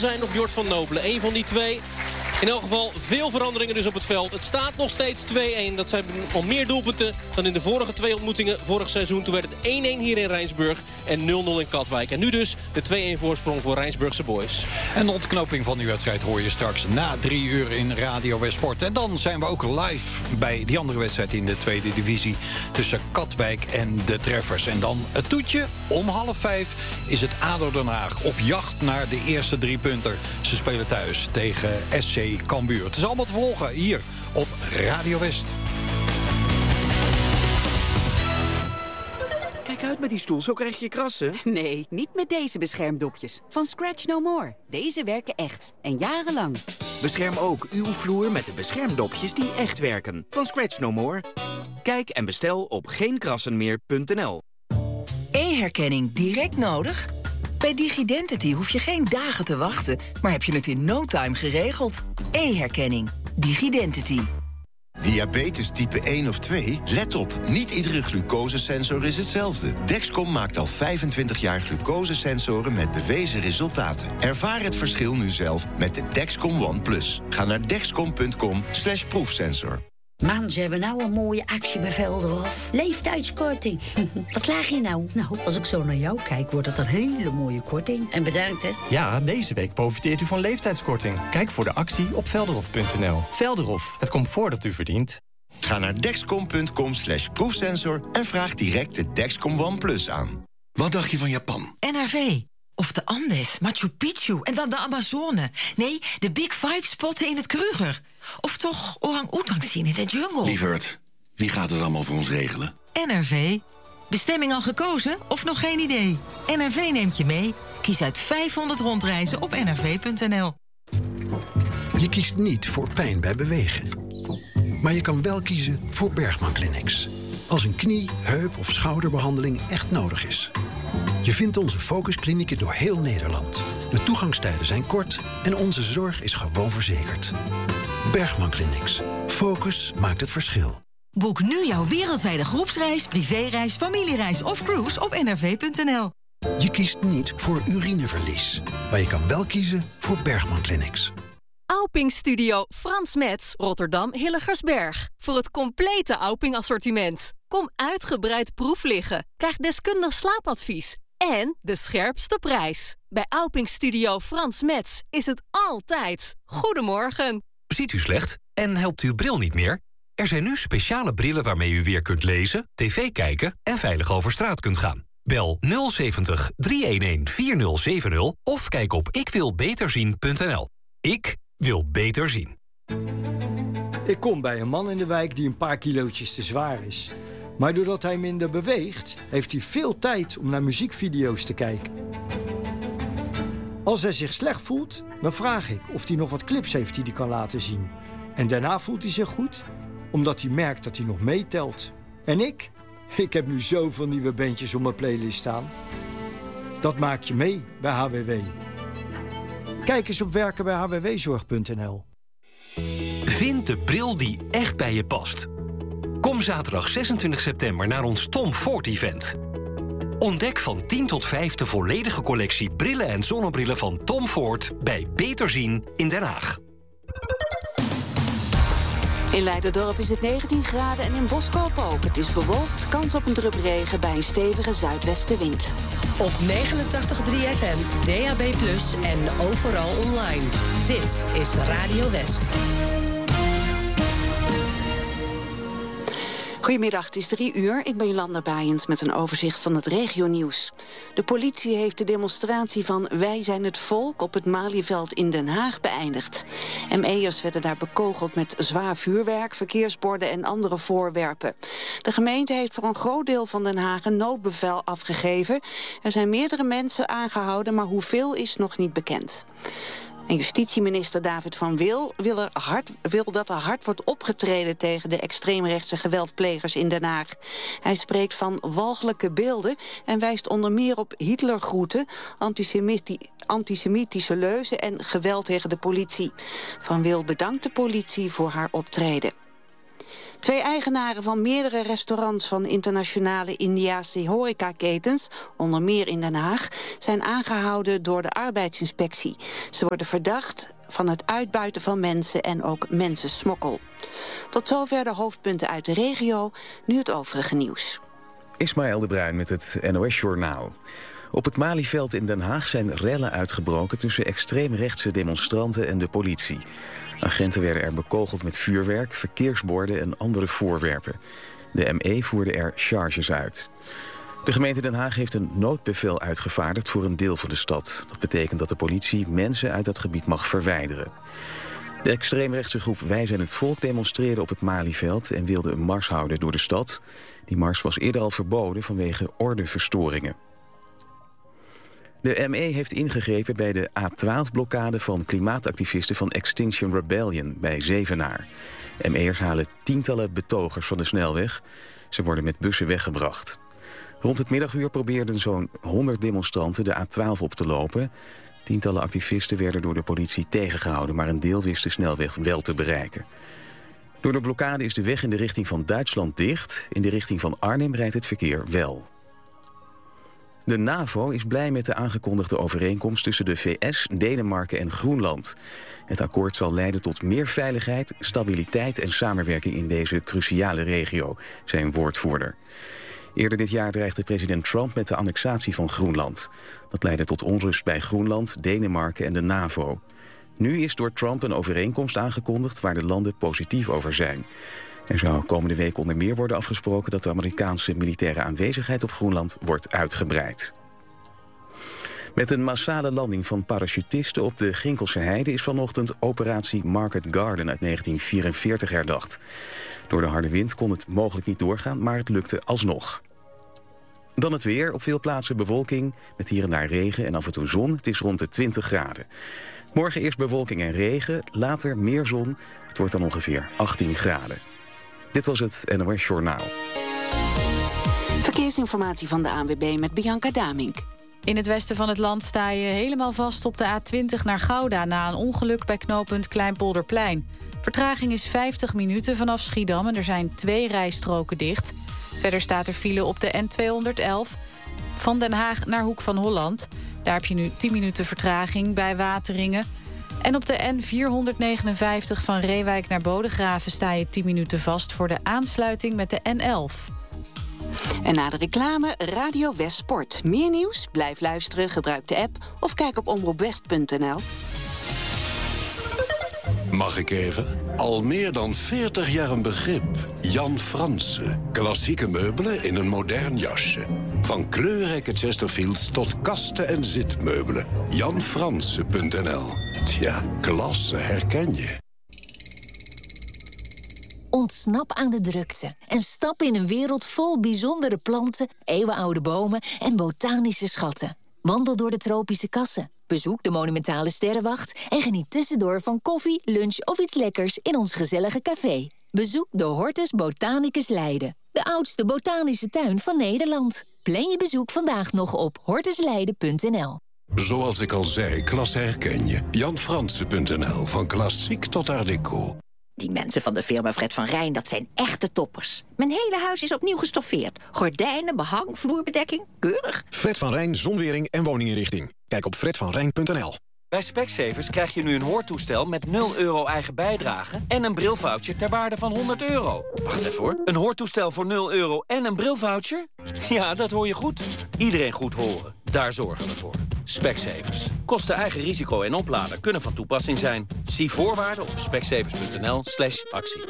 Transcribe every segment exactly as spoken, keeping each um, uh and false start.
zijn of Jort van Nobelen. Eén van die twee. In elk geval veel veranderingen dus op het veld. Het staat nog steeds twee-een. Dat zijn al meer doelpunten dan in de vorige twee ontmoetingen vorig seizoen. Toen werd het één-een hier in Rijnsburg en nul nul in Katwijk. En nu dus de twee-een voorsprong voor Rijnsburgse boys. En de ontknoping van die wedstrijd hoor je straks na drie uur in Radio West Sport. En dan zijn we ook live bij die andere wedstrijd in de tweede divisie tussen Katwijk en de Treffers. En dan het toetje. Om half vijf is het A D O Den Haag op jacht naar de eerste drie punten. Ze spelen thuis tegen S C Cambuur. Het is allemaal te volgen hier op Radio West. Kijk uit met die stoel, zo krijg je krassen. Nee, niet met deze beschermdopjes. Van Scratch No More. Deze werken echt. En jarenlang. Bescherm ook uw vloer met de beschermdopjes die echt werken. Van Scratch No More. Kijk en bestel op geen krassen meer punt n l. E-herkenning direct nodig? Bij DigiDentity hoef je geen dagen te wachten, maar heb je het in no time geregeld. E-herkenning. DigiDentity. Diabetes type één of twee? Let op, niet iedere glucosesensor is hetzelfde. Dexcom maakt al vijfentwintig jaar glucosesensoren met bewezen resultaten. Ervaar het verschil nu zelf met de Dexcom One Plus. Ga naar dexcom punt com slash proefsensor. Man, ze hebben nou een mooie actie bij Velderhof. Leeftijdskorting. Wat laag je nou? Nou, als ik zo naar jou kijk, wordt dat een hele mooie korting. En bedankt, hè. Ja, deze week profiteert u van leeftijdskorting. Kijk voor de actie op velderhof punt n l. Velderhof, het comfort dat u verdient. Ga naar dexcom punt com slash proefsensor en vraag direct de Dexcom One Plus aan. Wat dacht je van Japan? N R V. Of de Andes, Machu Picchu en dan de Amazone. Nee, de Big Five spotten in het Kruger. Of toch orang-oetang zien in de jungle. Lieverd, wie gaat het allemaal voor ons regelen? N R V. Bestemming al gekozen of nog geen idee? N R V neemt je mee. Kies uit vijfhonderd rondreizen op n r v punt n l. Je kiest niet voor pijn bij bewegen. Maar je kan wel kiezen voor Bergman Clinics. Als een knie, heup of schouderbehandeling echt nodig is. Je vindt onze focusklinieken door heel Nederland. De toegangstijden zijn kort en onze zorg is gewoon verzekerd. Bergman Clinics. Focus maakt het verschil. Boek nu jouw wereldwijde groepsreis, privéreis, familiereis of cruise op n r v punt n l. Je kiest niet voor urineverlies. Maar je kan wel kiezen voor Bergman Clinics. Auping Studio Frans Metz, Rotterdam Hilligersberg. Voor het complete Auping assortiment. Kom uitgebreid proef liggen. Krijg deskundig slaapadvies. En de scherpste prijs. Bij Auping Studio Frans Metz is het altijd. Goedemorgen. Ziet u slecht en helpt uw bril niet meer? Er zijn nu speciale brillen waarmee u weer kunt lezen, tv kijken en veilig over straat kunt gaan. Bel nul zeventig, driehonderdeenendertig, vierzig zeventig of kijk op ik wil beter zien punt n l. Ik wil beter zien. Ik kom bij een man in de wijk die een paar kilootjes te zwaar is. Maar doordat hij minder beweegt, heeft hij veel tijd om naar muziekvideo's te kijken. Als hij zich slecht voelt, dan vraag ik of hij nog wat clips heeft die hij kan laten zien. En daarna voelt hij zich goed, omdat hij merkt dat hij nog meetelt. En ik? Ik heb nu zoveel nieuwe bandjes op mijn playlist staan. Dat maak je mee bij H W W. Kijk eens op werken bij h w w zorg punt n l. Vind de bril die echt bij je past. Kom zaterdag zesentwintig september naar ons Tom Ford event. Ontdek van tien tot vijf de volledige collectie brillen en zonnebrillen van Tom Ford bij Beter Zien in Den Haag. In Leiderdorp is het negentien graden en in Boskoop ook. Het is bewolkt, kans op een drupregen bij een stevige zuidwestenwind. Op negenentachtig komma drie F M, D A B plus, en overal online. Dit is Radio West. Goedemiddag, het is drie uur. Ik ben Jolanda Bijens met een overzicht van het regionieuws. De politie heeft de demonstratie van Wij zijn het volk op het Malieveld in Den Haag beëindigd. M E'ers werden daar bekogeld met zwaar vuurwerk, verkeersborden en andere voorwerpen. De gemeente heeft voor een groot deel van Den Haag een noodbevel afgegeven. Er zijn meerdere mensen aangehouden, maar hoeveel is nog niet bekend. En justitieminister David van Wil wil, er hard, wil dat er hard wordt opgetreden tegen de extreemrechtse geweldplegers in Den Haag. Hij spreekt van walgelijke beelden en wijst onder meer op Hitlergroeten, antisemiti- antisemitische leuzen en geweld tegen de politie. Van Wil bedankt de politie voor haar optreden. Twee eigenaren van meerdere restaurants van internationale Indiase horecaketens, onder meer in Den Haag, zijn aangehouden door de arbeidsinspectie. Ze worden verdacht van het uitbuiten van mensen en ook mensensmokkel. Tot zover de hoofdpunten uit de regio, nu het overige nieuws. Ismaël de Bruin met het N O S-journaal. Op het Malieveld in Den Haag zijn rellen uitgebroken tussen extreemrechtse demonstranten en de politie. Agenten werden er bekogeld met vuurwerk, verkeersborden en andere voorwerpen. De M E voerde er charges uit. De gemeente Den Haag heeft een noodbevel uitgevaardigd voor een deel van de stad. Dat betekent dat de politie mensen uit dat gebied mag verwijderen. De extreemrechtse groep Wij zijn het Volk demonstreerde op het Malieveld en wilde een mars houden door de stad. Die mars was eerder al verboden vanwege ordeverstoringen. De M E heeft ingegrepen bij de A twaalf blokkade van klimaatactivisten van Extinction Rebellion bij Zevenaar. M E'ers halen tientallen betogers van de snelweg. Ze worden met bussen weggebracht. Rond het middaguur probeerden zo'n honderd demonstranten de A twaalf op te lopen. Tientallen activisten werden door de politie tegengehouden, maar een deel wist de snelweg wel te bereiken. Door de blokkade is de weg in de richting van Duitsland dicht. In de richting van Arnhem rijdt het verkeer wel. De NAVO is blij met de aangekondigde overeenkomst tussen de V S, Denemarken en Groenland. Het akkoord zal leiden tot meer veiligheid, stabiliteit en samenwerking in deze cruciale regio, zei een woordvoerder. Eerder dit jaar dreigde president Trump met de annexatie van Groenland. Dat leidde tot onrust bij Groenland, Denemarken en de NAVO. Nu is door Trump een overeenkomst aangekondigd waar de landen positief over zijn. Er zou komende week onder meer worden afgesproken dat de Amerikaanse militaire aanwezigheid op Groenland wordt uitgebreid. Met een massale landing van parachutisten op de Ginkelse Heide is vanochtend operatie Market Garden uit negentien vierenveertig herdacht. Door de harde wind kon het mogelijk niet doorgaan, maar het lukte alsnog. Dan het weer. Op veel plaatsen bewolking, met hier en daar regen en af en toe zon. Het is rond de twintig graden. Morgen eerst bewolking en regen, later meer zon. Het wordt dan ongeveer achttien graden. Dit was het N O S Journaal. Verkeersinformatie van de A N W B met Bianca Damink. In het westen van het land sta je helemaal vast op de A twintig naar Gouda na een ongeluk bij knooppunt Kleinpolderplein. Vertraging is vijftig minuten vanaf Schiedam en er zijn twee rijstroken dicht. Verder staat er file op de N tweehonderdelf van Den Haag naar Hoek van Holland. Daar heb je nu tien minuten vertraging bij Wateringen. En op de N vierhonderdnegenenvijftig van Reewijk naar Bodegraven sta je tien minuten vast voor de aansluiting met de N elf. En na de reclame Radio West Sport. Meer nieuws? Blijf luisteren, gebruik de app of kijk op omroep west punt n l. Mag ik even? Al meer dan veertig jaar een begrip. Jan Fransen. Klassieke meubelen in een modern jasje. Van kleurrijke Chesterfields tot kasten en zitmeubelen. jan fransen punt n l. Tja, klasse herken je. Ontsnap aan de drukte en stap in een wereld vol bijzondere planten, eeuwenoude bomen en botanische schatten. Wandel door de tropische kassen, bezoek de monumentale sterrenwacht en geniet tussendoor van koffie, lunch of iets lekkers in ons gezellige café. Bezoek de Hortus Botanicus Leiden, de oudste botanische tuin van Nederland. Plan je bezoek vandaag nog op hortus leiden punt n l. Zoals ik al zei, klasse herken je. jan fransen punt n l, van klassiek tot art deco. Die mensen van de firma Fred van Rijn, dat zijn echte toppers. Mijn hele huis is opnieuw gestoffeerd. Gordijnen, behang, vloerbedekking, keurig. Fred van Rijn, zonwering en woninginrichting. Kijk op fred van rijn punt n l. Bij Specsavers krijg je nu een hoortoestel met nul euro eigen bijdrage en een brilvoucher ter waarde van honderd euro. Wacht even hoor. Een hoortoestel voor nul euro en een brilvoucher? Ja, dat hoor je goed. Iedereen goed horen. Daar zorgen we voor. Specsavers. Kosten eigen risico en oplader kunnen van toepassing zijn. Zie voorwaarden op specsavers punt n l slash actie.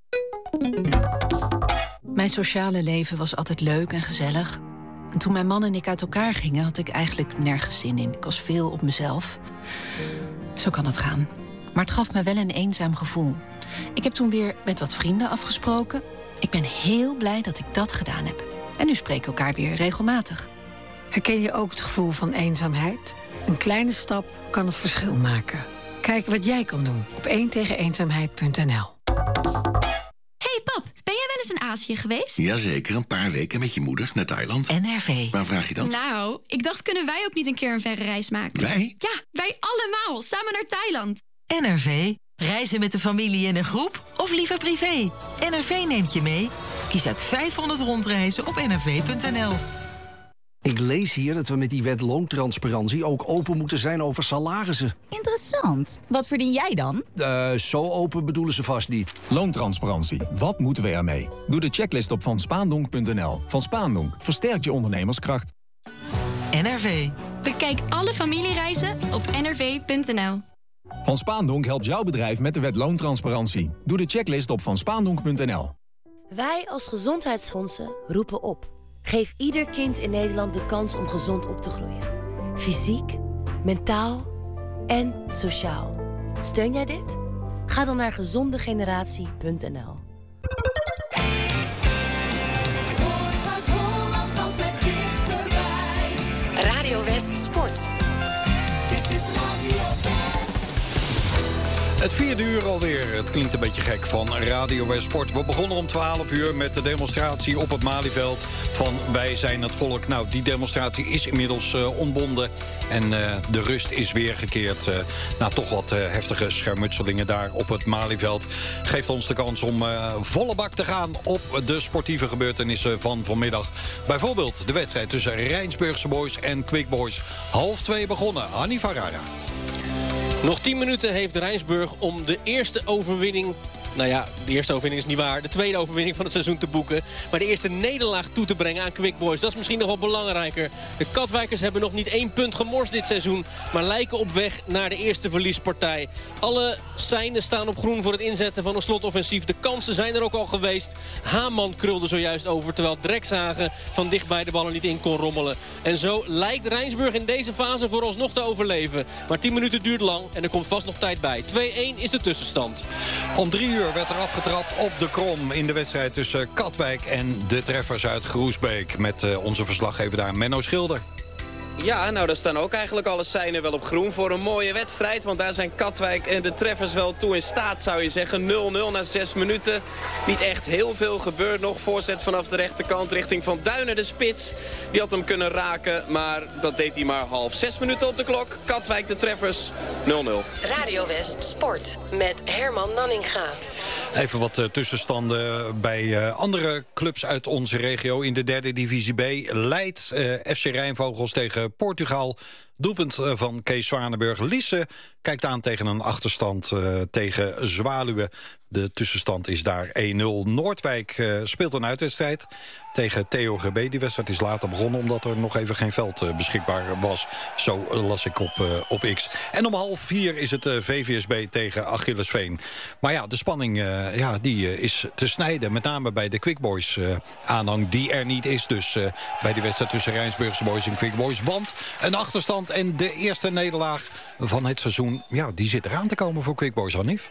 Mijn sociale leven was altijd leuk en gezellig. En toen mijn man en ik uit elkaar gingen, had ik eigenlijk nergens zin in. Ik was veel op mezelf. Zo kan het gaan. Maar het gaf me wel een eenzaam gevoel. Ik heb toen weer met wat vrienden afgesproken. Ik ben heel blij dat ik dat gedaan heb. En nu spreken we elkaar weer regelmatig. Herken je ook het gevoel van eenzaamheid? Een kleine stap kan het verschil maken. Kijk wat jij kan doen op één tegen eenzaamheid punt n l. Hey pap, ben jij wel eens in Azië geweest? Jazeker, een paar weken met je moeder naar Thailand. N R V. Waar vraag je dat? Nou, ik dacht, kunnen wij ook niet een keer een verre reis maken? Wij? Ja, wij allemaal, samen naar Thailand. N R V. Reizen met de familie in een groep of liever privé? N R V neemt je mee. Kies uit vijfhonderd rondreizen op n r v punt n l. Ik lees hier dat we met die wet loontransparantie ook open moeten zijn over salarissen. Interessant. Wat verdien jij dan? Uh, zo open bedoelen ze vast niet. Loontransparantie. Wat moeten we ermee? Doe de checklist op van spaandonk punt n l. Van Spaandonk versterkt je ondernemerskracht. N R V. Bekijk alle familiereizen op n r v punt n l. Van Spaandonk helpt jouw bedrijf met de wet loontransparantie. Doe de checklist op van spaandonk punt n l. Wij als gezondheidsfondsen roepen op. Geef ieder kind in Nederland de kans om gezond op te groeien. Fysiek, mentaal en sociaal. Steun jij dit? Ga dan naar gezondegeneratie punt n l. Radio West Sport. Dit is Radio West. Het vierde uur alweer. Het klinkt een beetje gek van Radio West Sport. We begonnen om twaalf uur met de demonstratie op het Malieveld van Wij zijn het volk. Nou, die demonstratie is inmiddels uh, ontbonden. En uh, de rust is weer gekeerd. Uh, na toch wat uh, heftige schermutselingen daar op het Malieveld. Geeft ons de kans om uh, volle bak te gaan op de sportieve gebeurtenissen van vanmiddag. Bijvoorbeeld de wedstrijd tussen Rijnsburgse Boys en Quick Boys. Half twee begonnen. Annie Farara. Nog tien minuten heeft Rijnsburg om de eerste overwinning... Nou ja, de eerste overwinning is niet waar. De tweede overwinning van het seizoen te boeken. Maar de eerste nederlaag toe te brengen aan Quick Boys. Dat is misschien nog wel belangrijker. De Katwijkers hebben nog niet één punt gemorst dit seizoen. Maar lijken op weg naar de eerste verliespartij. Alle seinen staan op groen voor het inzetten van een slotoffensief. De kansen zijn er ook al geweest. Haman krulde zojuist over. Terwijl Drekshagen van dichtbij de ballen niet in kon rommelen. En zo lijkt Rijnsburg in deze fase vooralsnog te overleven. Maar tien minuten duurt lang en er komt vast nog tijd bij. twee-één is de tussenstand. Om drie uur werd er afgetrapt op de Krom in de wedstrijd tussen Katwijk en de treffers uit Groesbeek. Met uh, onze verslaggever daar, Menno Schilder. Ja, nou daar staan ook eigenlijk alle seinen wel op groen voor een mooie wedstrijd. Want daar zijn Katwijk en de treffers wel toe in staat, zou je zeggen. nul nul na zes minuten. Niet echt heel veel gebeurd nog. Voorzet vanaf de rechterkant richting Van Duinen, de spits. Die had hem kunnen raken, maar dat deed hij maar half. Zes minuten op de klok. Katwijk, de treffers, nul nul. Radio West Sport met Herman Nanninga. Even wat uh, tussenstanden bij uh, andere clubs uit onze regio. In de derde divisie B leidt uh, F C Rijnvogels tegen Portugal. Doelpunt uh, van Kees Zwanenburg. Lisse kijkt aan tegen een achterstand uh, tegen Zwaluwe. De tussenstand is daar één nul. Noordwijk uh, speelt een uitwedstrijd tegen T O G B. Die wedstrijd is later begonnen omdat er nog even geen veld uh, beschikbaar was. Zo uh, las ik op, uh, op X. En om half vier is het uh, V V S B tegen Achillesveen. Maar ja, de spanning uh, ja, die, uh, is te snijden. Met name bij de Quick Boys uh, aanhang die er niet is. Dus uh, bij die wedstrijd tussen Rijnsburgse Boys en Quick Boys. Want een achterstand en de eerste nederlaag van het seizoen, ja, die zit eraan te komen voor Quick Boys, Hanif.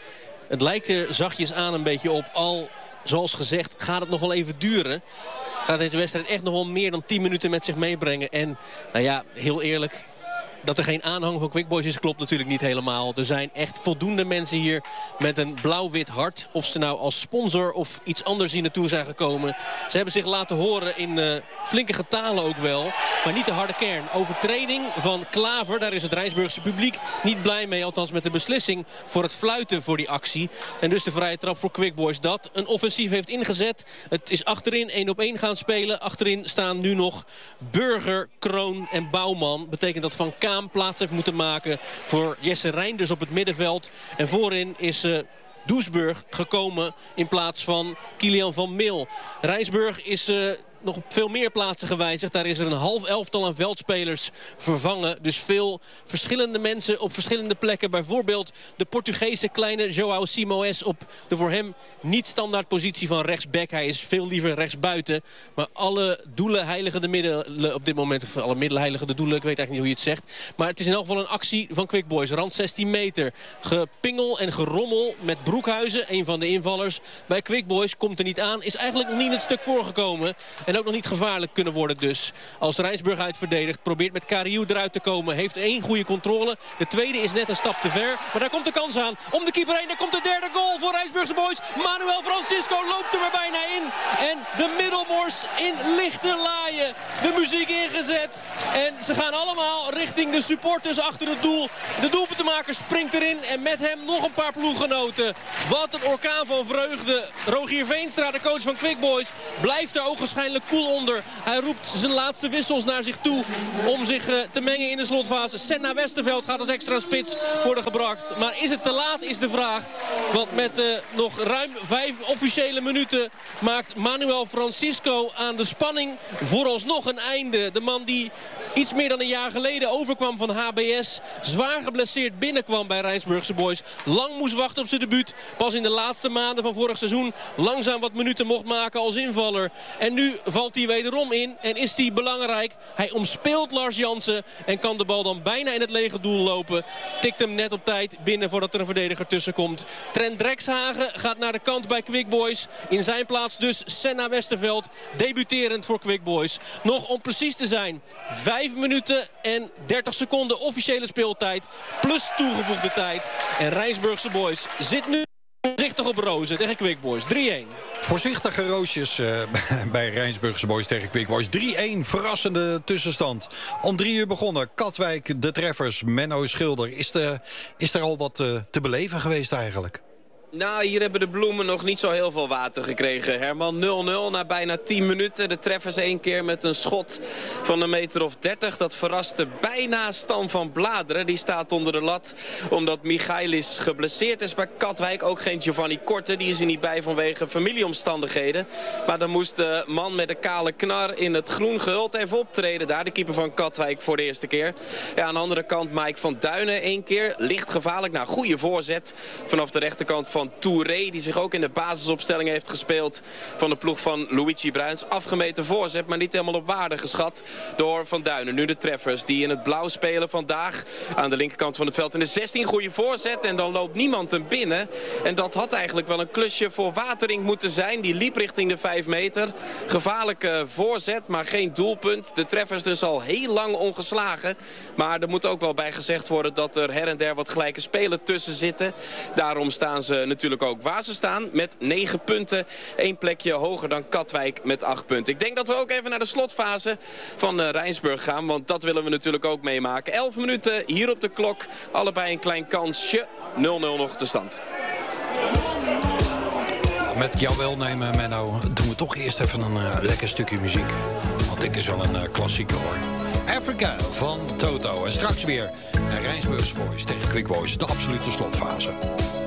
Het lijkt er zachtjes aan een beetje op. Al, zoals gezegd, gaat het nog wel even duren. Gaat deze wedstrijd echt nog wel meer dan tien minuten met zich meebrengen. En, nou ja, heel eerlijk, dat er geen aanhang van Quick Boys is, klopt natuurlijk niet helemaal. Er zijn echt voldoende mensen hier met een blauw-wit hart. Of ze nou als sponsor of iets anders hier naartoe zijn gekomen. Ze hebben zich laten horen in uh, flinke getalen ook wel. Maar niet de harde kern. Overtreding van Klaver, daar is het Rijnsburgse publiek niet blij mee. Althans met de beslissing voor het fluiten voor die actie. En dus de vrije trap voor Quick Boys dat een offensief heeft ingezet. Het is achterin één op één gaan spelen. Achterin staan nu nog Burger, Kroon en Bouwman. Betekent dat Van K plaats heeft moeten maken voor Jesse Reinders op het middenveld. En voorin is uh, Doesburg gekomen in plaats van Kilian van Mil. Rijnsburg is Uh, nog op veel meer plaatsen gewijzigd. Daar is er een half elftal aan veldspelers vervangen. Dus veel verschillende mensen op verschillende plekken. Bijvoorbeeld de Portugese kleine João Simoes op de voor hem niet standaard positie van rechtsback. Hij is veel liever rechtsbuiten. Maar alle doelen heiligen de middelen op dit moment. Of alle middelen heiligen de doelen. Ik weet eigenlijk niet hoe je het zegt. Maar het is in elk geval een actie van Quick Boys. Rand zestien meter. Gepingel en gerommel met Broekhuizen. Een van de invallers bij Quick Boys komt er niet aan. Is eigenlijk nog niet het stuk voorgekomen. En ook nog niet gevaarlijk kunnen worden dus. Als Rijnsburg uitverdedigt, probeert met Kariou eruit te komen. Heeft één goede controle. De tweede is net een stap te ver. Maar daar komt de kans aan. Om de keeper heen, daar komt de derde goal voor Rijnsburgse Boys. Manuel Francisco loopt er maar bijna in. En de Middelmors in lichte laaien. De muziek ingezet. En ze gaan allemaal richting de supporters achter het doel. De doelpuntenmaker springt erin. En met hem nog een paar ploeggenoten. Wat een orkaan van vreugde. Rogier Veenstra, de coach van Quick Boys, blijft er ogenschijnlijk koel onder. Hij roept zijn laatste wissels naar zich toe om zich uh, te mengen in de slotfase. Senna Westerveld gaat als extra spits worden gebracht. Maar is het te laat, is de vraag. Want met uh, nog ruim vijf officiële minuten maakt Manuel Francisco aan de spanning vooralsnog een einde. De man die iets meer dan een jaar geleden overkwam van H B S. Zwaar geblesseerd binnenkwam bij Rijnsburgse Boys. Lang moest wachten op zijn debuut. Pas in de laatste maanden van vorig seizoen langzaam wat minuten mocht maken als invaller. En nu valt hij wederom in en is hij belangrijk. Hij omspeelt Lars Jansen en kan de bal dan bijna in het lege doel lopen. Tikt hem net op tijd binnen voordat er een verdediger tussen komt. Trent Drekshagen gaat naar de kant bij Quick Boys. In zijn plaats dus Senna Westerveld, debuterend voor Quick Boys. Nog om precies te zijn, vijf minuten en dertig seconden officiële speeltijd. Plus toegevoegde tijd. En Rijnsburgse Boys zit nu voorzichtig op rozen tegen Quick Boys. drie-een. Voorzichtige roosjes uh, bij Rijnsburgse Boys tegen Quick Boys. drie-een, verrassende tussenstand. Om drie uur begonnen. Katwijk, de treffers, Menno Schilder. Is, de, is er al wat uh, te beleven geweest eigenlijk? Nou, hier hebben de bloemen nog niet zo heel veel water gekregen. Herman, nul nul na bijna tien minuten. De treffers één keer met een schot van een meter of dertig. Dat verraste bijna Stan van Bladeren. Die staat onder de lat omdat Michailis geblesseerd is bij Katwijk. Ook geen Giovanni Korte, die is er niet bij vanwege familieomstandigheden. Maar dan moest de man met de kale knar in het groen gehuld even optreden daar. De keeper van Katwijk voor de eerste keer. Ja, aan de andere kant Mike van Duinen één keer. Licht gevaarlijk, nou goede voorzet vanaf de rechterkant van van Touré, die zich ook in de basisopstelling heeft gespeeld van de ploeg van Luigi Bruins. Afgemeten voorzet, maar niet helemaal op waarde geschat door Van Duinen. Nu de treffers die in het blauw spelen vandaag aan de linkerkant van het veld. In de zestien, goede voorzet en dan loopt niemand hem binnen. En dat had eigenlijk wel een klusje voor Watering moeten zijn. Die liep richting de vijf meter. Gevaarlijke voorzet, maar geen doelpunt. De treffers dus al heel lang ongeslagen. Maar er moet ook wel bij gezegd worden dat er her en der wat gelijke spelen tussen zitten. Daarom staan ze natuurlijk ook waar ze staan met negen punten. Eén plekje hoger dan Katwijk met acht punten. Ik denk dat we ook even naar de slotfase van uh, Rijnsburg gaan. Want dat willen we natuurlijk ook meemaken. elf minuten hier op de klok. Allebei een klein kansje. nul nul nog de stand. Met jouw welnemen, Menno, doen we toch eerst even een uh, lekker stukje muziek. Want dit is wel een uh, klassieker hoor. Africa van Toto. En straks weer naar Rijnsburgse Boys tegen Quick Boys. De absolute slotfase.